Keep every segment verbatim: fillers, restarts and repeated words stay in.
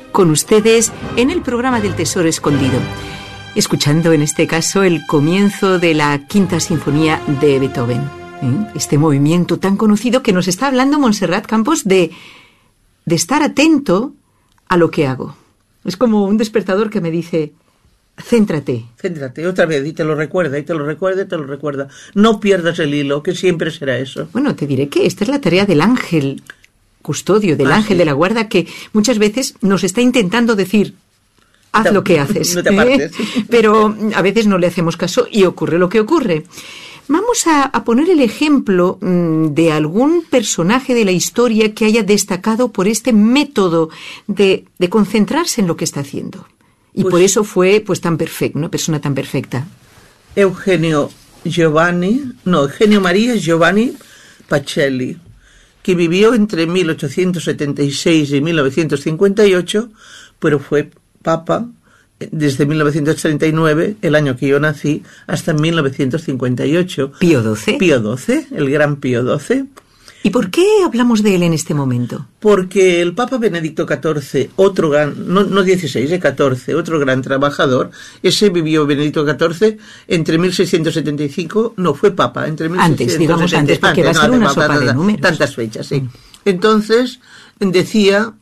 con ustedes en el programa del Tesoro Escondido, escuchando en este caso el comienzo de la Quinta Sinfonía de Beethoven, ¿eh? Este movimiento tan conocido que nos está hablando Montserrat Campos de, de estar atento a lo que hago. Es como un despertador que me dice: céntrate. Céntrate, otra vez, y te lo recuerda, y te lo recuerda, y te lo recuerda. No pierdas el hilo, que siempre será eso. Bueno, te diré que esta es la tarea del ángel custodio, del ah, ángel sí. de la guarda, que muchas veces nos está intentando decir: haz te, lo que haces. No te apartes. ¿eh? Pero a veces no le hacemos caso y ocurre lo que ocurre. Vamos a, a poner el ejemplo mmm, de algún personaje de la historia que haya destacado por este método de, de concentrarse en lo que está haciendo. Y pues, por eso fue pues tan perfecto, una persona tan perfecta. Eugenio Giovanni, no, Eugenio María Giovanni Pacelli, que vivió entre mil ochocientos setenta y seis y mil novecientos cincuenta y ocho, pero fue papa desde mil novecientos treinta y nueve, el año que yo nací, hasta mil novecientos cincuenta y ocho. Pío doce. Pío doce, el gran Pío doce. ¿Y por qué hablamos de él en este momento? Porque el Papa Benedicto catorce, otro gran, no, no dieciséis, eh, catorce, otro gran trabajador, ese vivió Benedicto catorce entre mil seiscientos setenta y cinco, no, fue Papa, entre mil seiscientos setenta y cinco. Antes, digamos antes, porque antes, va a ser no, una papa, sopa de números. Tantas fechas, sí. Mm. Entonces, decía,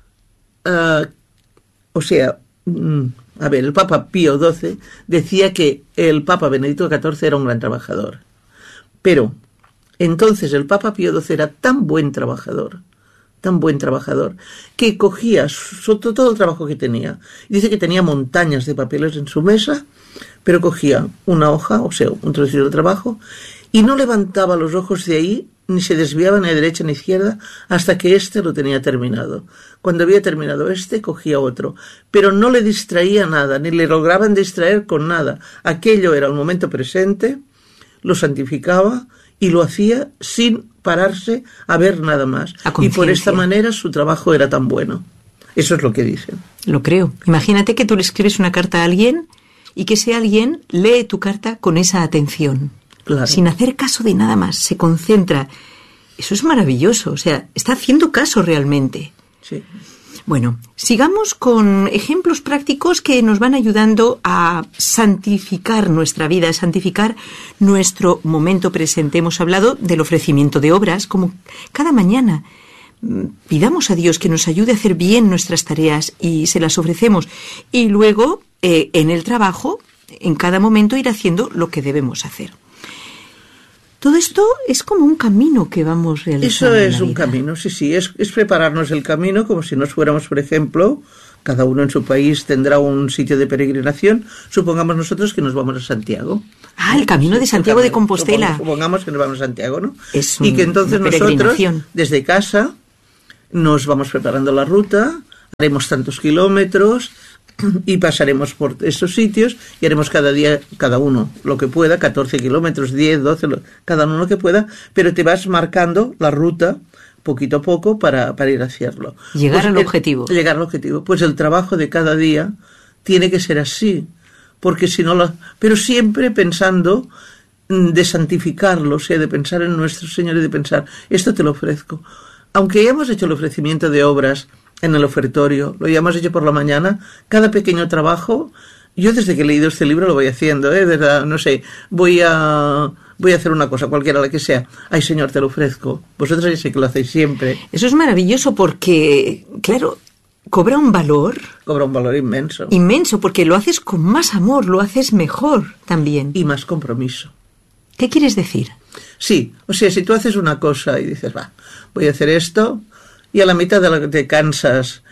uh, o sea, mm, a ver, el Papa Pío doce decía que el Papa Benedicto catorce era un gran trabajador, pero entonces el Papa Pío doce era tan buen trabajador, tan buen trabajador, que cogía su, todo el trabajo que tenía. Dice que tenía montañas de papeles en su mesa, pero cogía una hoja, o sea, un trocito de trabajo, y no levantaba los ojos de ahí, ni se desviaba ni a derecha ni a izquierda, hasta que éste lo tenía terminado. Cuando había terminado este, cogía otro, pero no le distraía nada, ni le lograban distraer con nada. Aquello era el momento presente, lo santificaba, y lo hacía sin pararse a ver nada más. Y por esta manera su trabajo era tan bueno. Eso es lo que dicen. Lo creo. Imagínate que tú le escribes una carta a alguien y que ese alguien lee tu carta con esa atención. Claro. Sin hacer caso de nada más. Se concentra. Eso es maravilloso. O sea, está haciendo caso realmente. Sí. Bueno, sigamos con ejemplos prácticos que nos van ayudando a santificar nuestra vida, a santificar nuestro momento presente. Hemos hablado del ofrecimiento de obras, como cada mañana pidamos a Dios que nos ayude a hacer bien nuestras tareas y se las ofrecemos. Y luego, eh, en el trabajo, en cada momento ir haciendo lo que debemos hacer. Todo esto es como un camino que vamos realizando. Eso es en la un vida. camino, sí, sí, es, es prepararnos el camino como si nos fuéramos, por ejemplo, cada uno en su país tendrá un sitio de peregrinación, supongamos nosotros que nos vamos a Santiago. Ah, el camino de Santiago camino, de Compostela. Supongamos que nos vamos a Santiago, ¿no? Es un, y que entonces nosotros, desde casa, nos vamos preparando la ruta, haremos tantos kilómetros y pasaremos por estos sitios y haremos cada día, cada uno lo que pueda, catorce kilómetros, diez, doce, cada uno lo que pueda, pero te vas marcando la ruta poquito a poco para, para ir a hacerlo. Llegar pues al el, objetivo. Llegar al objetivo. Pues el trabajo de cada día tiene que ser así, porque si no lo... Pero siempre pensando de santificarlo, o sea, de pensar en nuestro Señor y de pensar, esto te lo ofrezco. Aunque hayamos hecho el ofrecimiento de obras en el ofertorio, lo hayamos hecho por la mañana, cada pequeño trabajo, yo desde que he leído este libro lo voy haciendo, ¿eh? Verdad, no sé, voy a voy a hacer una cosa, cualquiera la que sea, ay Señor, te lo ofrezco, vosotros ya sé que lo hacéis siempre. Eso es maravilloso porque, claro, cobra un valor. Cobra un valor inmenso. Inmenso, porque lo haces con más amor, lo haces mejor también. Y más compromiso. ¿Qué quieres decir? Sí, o sea, si tú haces una cosa y dices, va, voy a hacer esto, y a la mitad de la que te cansas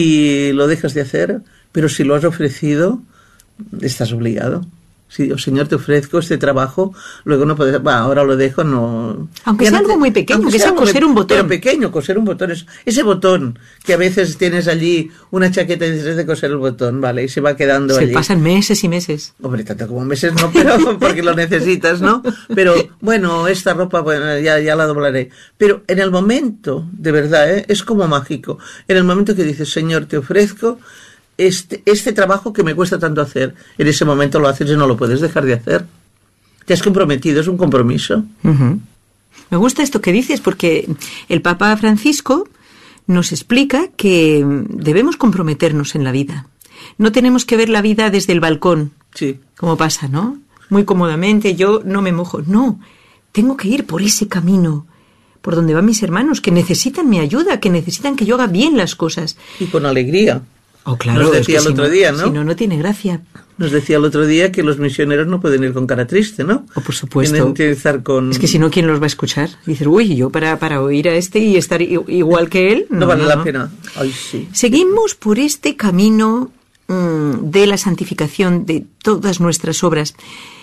y lo dejas de hacer, pero si lo has ofrecido, estás obligado. Si, oh, Señor, te ofrezco este trabajo, luego no puedes, va, ahora lo dejo, no... Aunque sea no algo te, muy pequeño, aunque sea coser muy, un botón. Pero pequeño, coser un botón, es, ese botón, que a veces tienes allí una chaqueta y dices, es de coser el botón, vale, y se va quedando se allí. Se pasan meses y meses. Hombre, tanto como meses no, pero porque lo necesitas, ¿no? Pero, bueno, esta ropa, bueno, ya, ya la doblaré. Pero en el momento, de verdad, ¿eh? Es como mágico. En el momento que dices, Señor, te ofrezco Este, este trabajo que me cuesta tanto hacer, en ese momento lo haces y no lo puedes dejar de hacer. Te has comprometido, es un compromiso. Uh-huh. Me gusta esto que dices porque el Papa Francisco nos explica que debemos comprometernos en la vida. No tenemos que ver la vida desde el balcón, sí, como pasa, ¿no? Muy cómodamente, yo no me mojo. No, tengo que ir por ese camino, por donde van mis hermanos, que necesitan mi ayuda, que necesitan que yo haga bien las cosas. Y con alegría. Oh, claro, Nos decía es que el si otro no, día, ¿no? Si no, no tiene gracia. Nos decía el otro día que los misioneros no pueden ir con cara triste, ¿no? Oh, por supuesto. Tienen que estar con... Es que si no, ¿quién los va a escuchar? Dices, uy, yo para, para oír a este y estar i- igual que él... No, No, vale no, la no. pena. Ay, sí. Seguimos por este camino mmm, de la santificación de todas nuestras obras.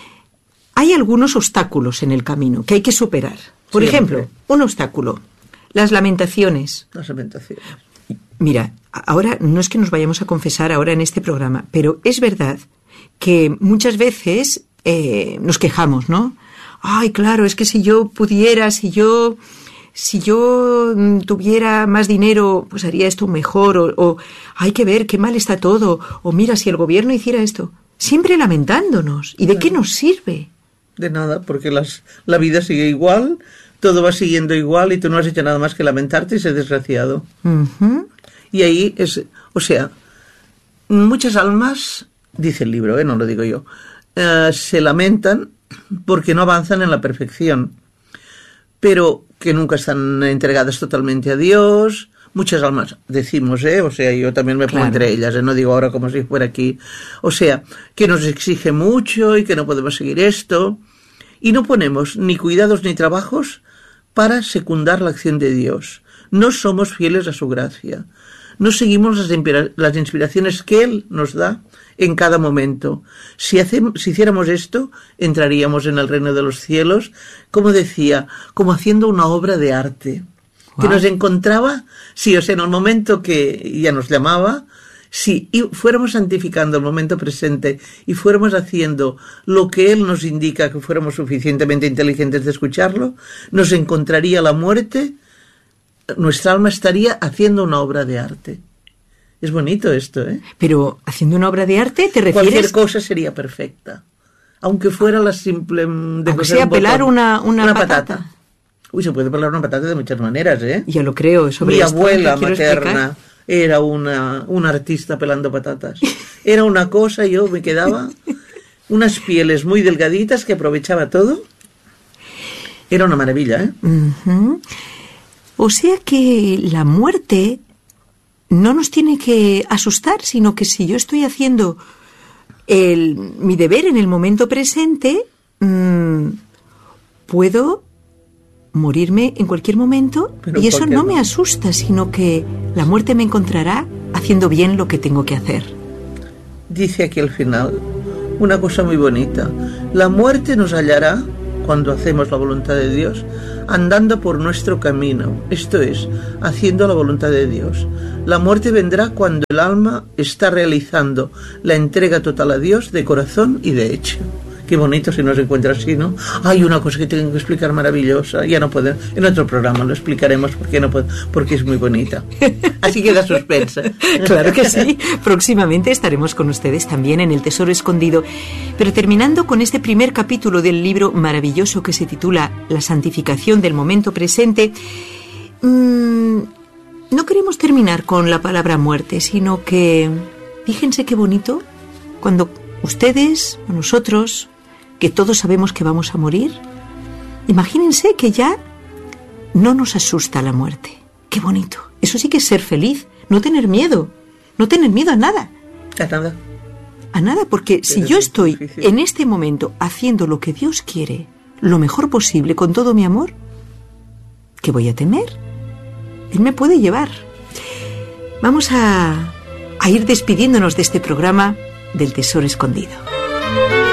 Hay algunos obstáculos en el camino que hay que superar. Por Siempre. ejemplo, un obstáculo, las lamentaciones. Las lamentaciones. Mira, ahora no es que nos vayamos a confesar ahora en este programa, pero es verdad que muchas veces eh, nos quejamos, ¿no? Ay, claro, es que si yo pudiera, si yo, si yo mm, tuviera más dinero, pues haría esto mejor, o, o hay que ver qué mal está todo, o mira, si el gobierno hiciera esto. Siempre lamentándonos. ¿Y de qué nos sirve? De nada, porque las, la vida sigue igual, todo va siguiendo igual y tú no has hecho nada más que lamentarte y ser desgraciado. Uh-huh. Y ahí es, o sea, muchas almas, dice el libro, ¿eh? No lo digo yo, eh, se lamentan porque no avanzan en la perfección, pero que nunca están entregadas totalmente a Dios. Muchas almas, decimos, ¿eh? O sea, yo también me pongo Claro. entre ellas, ¿eh? No digo ahora como si fuera aquí. O sea, que nos exige mucho y que no podemos seguir esto. Y no ponemos ni cuidados ni trabajos para secundar la acción de Dios. No somos fieles a su gracia. No seguimos las, inspira- las inspiraciones que Él nos da en cada momento. Si, hacemos, si hiciéramos esto, entraríamos en el reino de los cielos, como decía, como haciendo una obra de arte. Wow. Que nos encontraba, sí, o sea, en el momento que ya nos llamaba, si y fuéramos santificando el momento presente y fuéramos haciendo lo que Él nos indica, que fuéramos suficientemente inteligentes de escucharlo, nos encontraría la muerte, nuestra alma estaría haciendo una obra de arte. Es bonito esto, ¿eh? Pero haciendo una obra de arte, ¿te refieres? Cualquier cosa sería perfecta, aunque fuera la simple... De Aunque sea pelar una, una, una patata. patata. Uy, se puede pelar una patata de muchas maneras, ¿eh? Ya lo creo. Sobre Mi esto abuela que quiero materna explicar. era una, una artista pelando patatas. Era una cosa, yo me quedaba, unas pieles muy delgaditas que aprovechaba todo. Era una maravilla, ¿eh? Uh-huh. O sea que la muerte no nos tiene que asustar, sino que si yo estoy haciendo el, mi deber en el momento presente, mmm, puedo morirme en cualquier momento. Pero y eso cualquier no me momento. asusta, sino que la muerte me encontrará haciendo bien lo que tengo que hacer. Dice aquí al final una cosa muy bonita. La muerte nos hallará cuando hacemos la voluntad de Dios, andando por nuestro camino, esto es, haciendo la voluntad de Dios. La muerte vendrá cuando el alma está realizando la entrega total a Dios de corazón y de hecho. Qué bonito si nos encuentra así, ¿no? Hay una cosa que tengo que explicar maravillosa, ya no puedo, en otro programa lo explicaremos porque no puedo, porque es muy bonita. Así queda suspensa. Claro que sí. Próximamente estaremos con ustedes también en El Tesoro Escondido. Pero terminando con este primer capítulo del libro maravilloso que se titula La santificación del momento presente, mmm, no queremos terminar con la palabra muerte, sino que, fíjense qué bonito, cuando ustedes o nosotros, que todos sabemos que vamos a morir, imagínense que ya no nos asusta la muerte. Qué bonito. Eso sí que es ser feliz, no tener miedo, no tener miedo a nada. A nada. A nada, porque si Pero yo es estoy difícil. en este momento haciendo lo que Dios quiere, lo mejor posible, con todo mi amor, ¿qué voy a temer? Él me puede llevar. Vamos a, a ir despidiéndonos de este programa del Tesoro Escondido.